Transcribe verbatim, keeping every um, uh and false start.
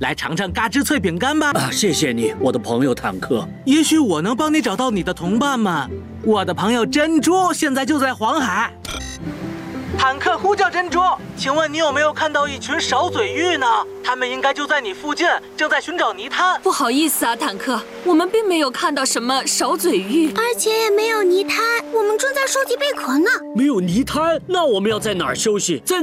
来尝尝嘎吱脆饼干吧。 啊，谢谢你，我的朋友坦克。 也许我能帮你找到你的同伴们。我的朋友珍珠现在就在黄海。坦克呼叫珍珠，请问你有没有看到一群少嘴玉呢？他们应该就在你附近，正在寻找泥滩。 不好意思啊，坦克，我们并没有看到什么少嘴玉， 而且也没有泥滩，我们正在收集贝壳呢。 没有泥滩，那我们要在哪儿休息？在